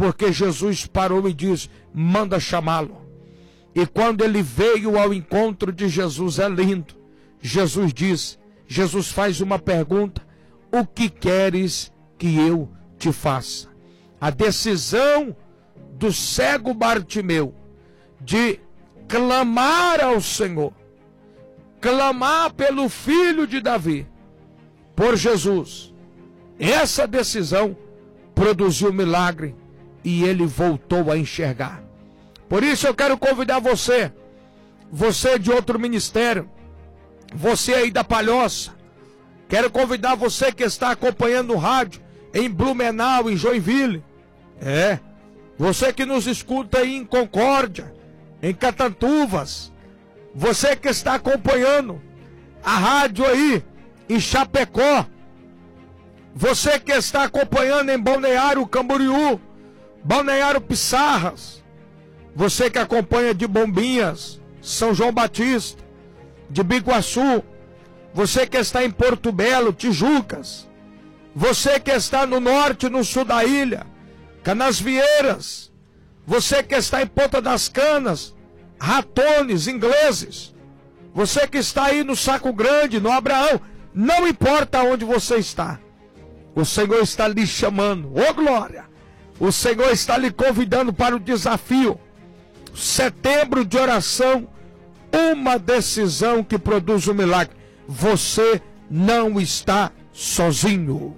porque Jesus parou e disse: manda chamá-lo. E quando ele veio ao encontro de Jesus, é lindo. Jesus faz uma pergunta: o que queres que eu te faça? A decisão do cego Bartimeu de clamar ao Senhor, clamar pelo filho de Davi, por Jesus, essa decisão produziu milagre e ele voltou a enxergar. Por isso eu quero convidar você de outro ministério, você aí da Palhoça, quero convidar você que está acompanhando o rádio em Blumenau, em Joinville, você que nos escuta aí em Concórdia, em Catantuvas, você que está acompanhando a rádio aí em Chapecó, você que está acompanhando em Balneário Camboriú, Balneário Pissarras, você que acompanha de Bombinhas, São João Batista, de Biguaçu, você que está em Porto Belo, Tijucas, você que está no norte e no sul da ilha, Canasvieiras, você que está em Ponta das Canas, Ratones, Ingleses, você que está aí no Saco Grande, no Abraão, não importa onde você está, o Senhor está lhe chamando, ô glória, o Senhor está lhe convidando para o desafio, setembro de oração, uma decisão que produz um milagre. Você não está sozinho.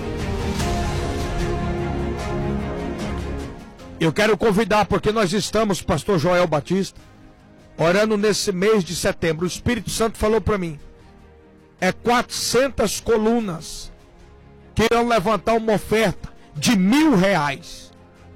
Eu quero convidar, porque nós estamos, pastor Joel Batista, orando nesse mês de setembro. O Espírito Santo falou para mim, 400 colunas que irão levantar uma oferta de R$1.000.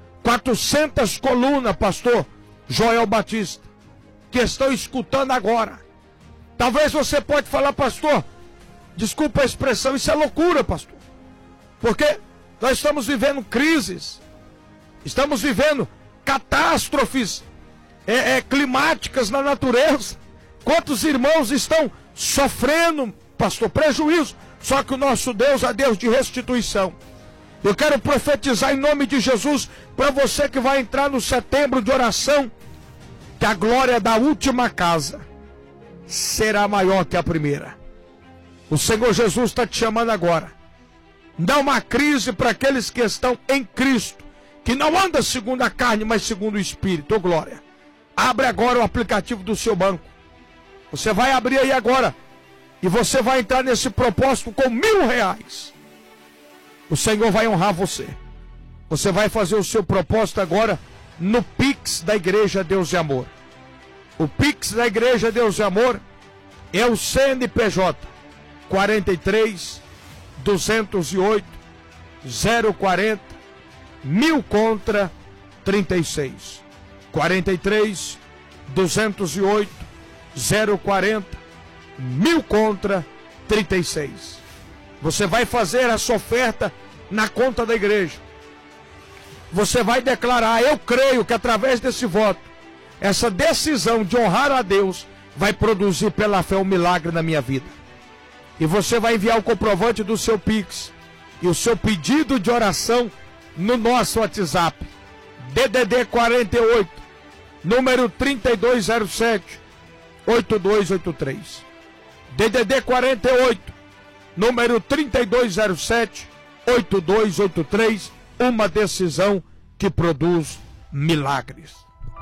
400 colunas, pastor Joel Batista, que estão escutando agora. Talvez você pode falar: pastor, desculpa a expressão, isso é loucura, pastor, porque nós estamos vivendo crises, estamos vivendo catástrofes climáticas na natureza. Quantos irmãos estão sofrendo, pastor, prejuízo? Só que o nosso Deus é Deus de restituição. Eu quero profetizar em nome de Jesus para você que vai entrar no setembro de oração, que a glória da última casa será maior que a primeira. O Senhor Jesus está te chamando agora. Dá uma crise para aqueles que estão em Cristo, que não anda segundo a carne, mas segundo o Espírito. Ô glória. Abre agora o aplicativo do seu banco. Você vai abrir aí agora e você vai entrar nesse propósito com R$1.000. O Senhor vai honrar você. Você vai fazer o seu propósito agora no Pix da Igreja Deus e Amor. O Pix da Igreja Deus e Amor é o CNPJ 43 208 040 1000 contra 36. 43 208 040 1000 contra 36. Você vai fazer essa oferta na conta da igreja. Você vai declarar: eu creio que através desse voto, essa decisão de honrar a Deus vai produzir pela fé um milagre na minha vida. E você vai enviar o comprovante do seu Pix e o seu pedido de oração no nosso WhatsApp, DDD 48, número 3207 8283. DDD 48, número 3207 8283. Uma decisão que produz milagres.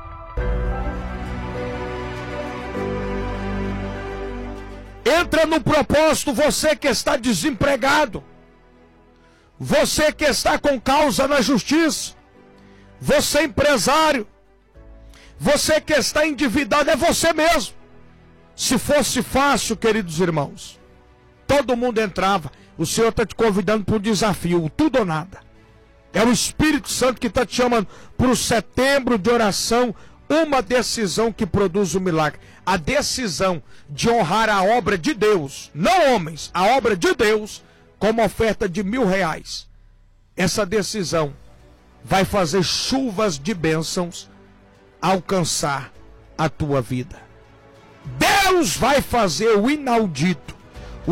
Entra no propósito, você que está desempregado, você que está com causa na justiça, você empresário, você que está endividado, é você mesmo. Se fosse fácil, queridos irmãos, todo mundo entrava. O Senhor está te convidando para o desafio, tudo ou nada. É o Espírito Santo que está te chamando para o setembro de oração, uma decisão que produz um milagre. A decisão de honrar a obra de Deus, não homens, a obra de Deus, como oferta de R$1.000. Essa decisão vai fazer chuvas de bênçãos alcançar a tua vida. Deus vai fazer o inaudito, o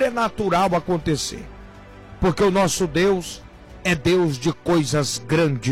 sobrenatural acontecer, porque o nosso Deus é Deus de coisas grandes.